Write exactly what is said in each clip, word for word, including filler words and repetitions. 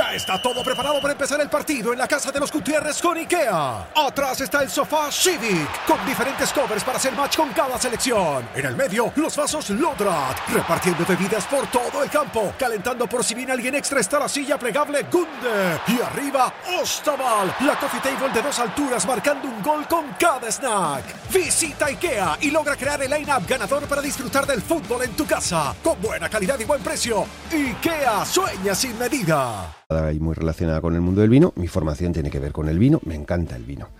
Ya está todo preparado para empezar el partido en la casa de los Gutiérrez con IKEA. Atrás está el sofá Civic, con diferentes covers para hacer match con cada selección. En el medio, los vasos Lodrat, repartiendo bebidas por todo el campo. Calentando por si viene alguien extra está la silla plegable Gunde. Y arriba, Ostaval, la coffee table de dos alturas marcando un gol con cada snack. Visita IKEA y logra crear el line-up ganador para disfrutar del fútbol en tu casa. Con buena calidad y buen precio. IKEA, sueña sin medida. Y muy relacionada con el mundo del vino. Mi formación tiene que ver con el vino, me encanta el vino.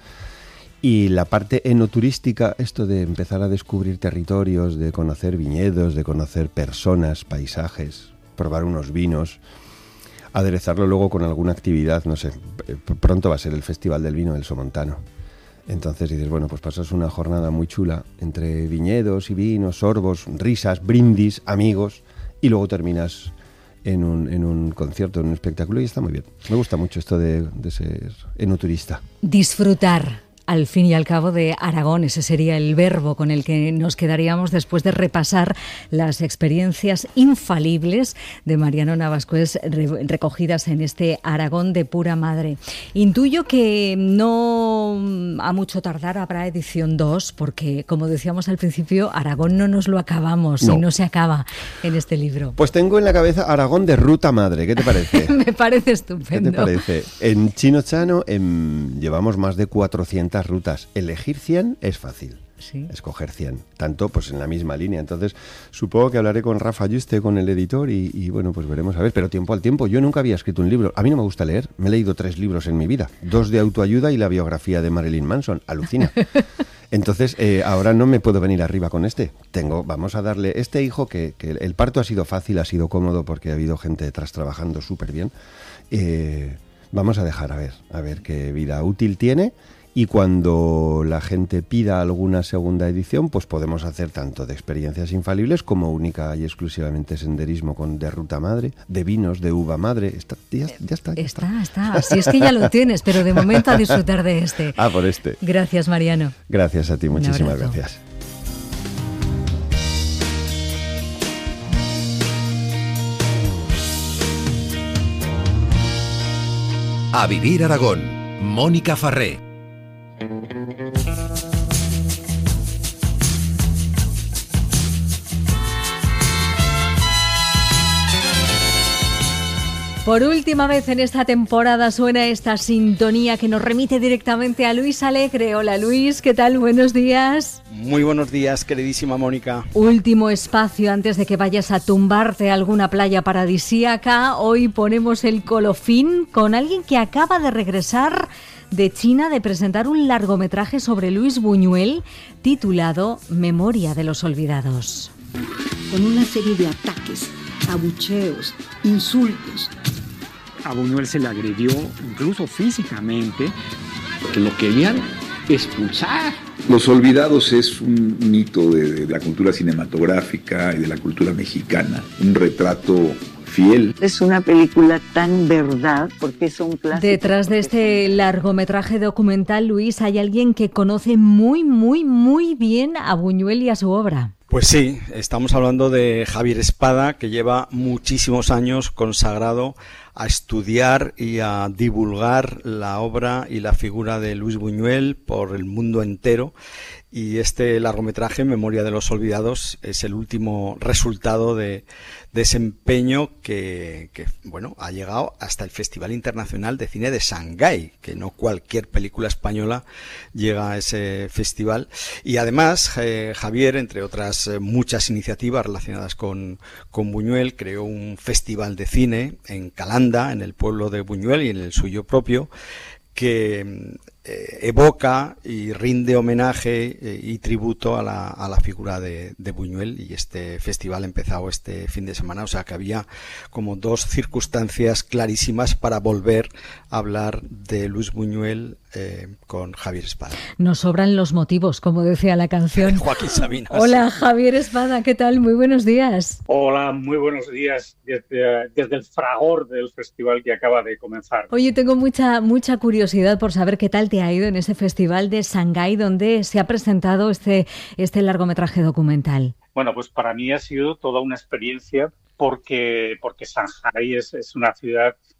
Y la parte enoturística, esto de empezar a descubrir territorios, de conocer viñedos, de conocer personas, paisajes, probar unos vinos, aderezarlo luego con alguna actividad, no sé, pronto va a ser el Festival del Vino del Somontano. Entonces dices, bueno, pues pasas una jornada muy chula entre viñedos y vinos, sorbos, risas, brindis, amigos, y luego terminas en un, en un concierto, en un espectáculo, y está muy bien. Me gusta mucho esto de, de ser enoturista. Disfrutar, al fin y al cabo, de Aragón. Ese sería el verbo con el que nos quedaríamos después de repasar las experiencias infalibles de Mariano Navascués re- recogidas en este Aragón de pura madre. Intuyo que no a mucho tardar habrá edición dos, porque, como decíamos al principio, Aragón no nos lo acabamos no. y no se acaba en este libro. Pues tengo en la cabeza Aragón de ruta madre. ¿Qué te parece? Me parece estupendo. ¿Qué te parece? En Chino Chano en, llevamos más de cuatrocientas rutas. Elegir cien es fácil. Sí. Escoger cien, tanto pues en la misma línea. Entonces supongo que hablaré con Rafa Yuste, con el editor, y, y bueno, pues veremos a ver, pero tiempo al tiempo. Yo nunca había escrito un libro, a mí no me gusta leer, me he leído tres libros en mi vida, dos de autoayuda y la biografía de Marilyn Manson, alucina. Entonces eh, ahora no me puedo venir arriba con este, tengo, vamos a darle este hijo que, que el parto ha sido fácil, ha sido cómodo porque ha habido gente detrás trabajando súper bien. Eh, vamos a dejar a ver, a ver qué vida útil tiene. Y cuando la gente pida alguna segunda edición, pues podemos hacer tanto de experiencias infalibles como única y exclusivamente senderismo con de ruta madre, de vinos, de uva madre. Está, ya, ya está. Ya está, está. Así es que ya lo tienes, pero de momento a disfrutar de este. Ah, por este. Gracias, Mariano. Gracias a ti, muchísimas gracias. A vivir Aragón, Mónica Farré. Por última vez en esta temporada suena esta sintonía que nos remite directamente a Luis Alegre. Hola Luis, ¿qué tal? Buenos días. Muy buenos días, queridísima Mónica. Último espacio antes de que vayas a tumbarte a alguna playa paradisíaca. Hoy ponemos el colofín con alguien que acaba de regresar de China, de presentar un largometraje sobre Luis Buñuel titulado Memoria de los Olvidados. Con una serie de ataques, abucheos, insultos. A Buñuel se le agredió incluso físicamente. Porque lo querían expulsar. Los Olvidados es un mito de, de la cultura cinematográfica y de la cultura mexicana, un retrato fiel. Es una película tan verdad porque es un clásico. Detrás de este largometraje documental, Luis, hay alguien que conoce muy, muy, muy bien a Buñuel y a su obra. Pues sí, estamos hablando de Javier Espada, que lleva muchísimos años consagrado a estudiar y a divulgar la obra y la figura de Luis Buñuel por el mundo entero. Y este largometraje, Memoria de los Olvidados, es el último resultado de, de ese empeño que, que, bueno, ha llegado hasta el Festival Internacional de Cine de Shanghái, que no cualquier película española llega a ese festival. Y además, eh, Javier, entre otras eh, muchas iniciativas relacionadas con, con Buñuel, creó un festival de cine en Calanda, en el pueblo de Buñuel y en el suyo propio, que eh, evoca y rinde homenaje eh, y tributo a la, a la figura de, de Buñuel, y este festival ha empezado este fin de semana, o sea que había como dos circunstancias clarísimas para volver a hablar de Luis Buñuel eh, con Javier Espada. Nos sobran los motivos, como decía la canción. Joaquín Sabina. Hola, sí. Javier Espada, ¿qué tal? Muy buenos días. Hola, muy buenos días desde, desde el fragor del festival que acaba de comenzar. Oye, tengo mucha, mucha curiosidad por saber qué tal te ha ido en ese festival de Shanghái donde se ha presentado este, este largometraje documental. Bueno, pues para mí ha sido toda una experiencia porque, porque Shanghái es, es una ciudad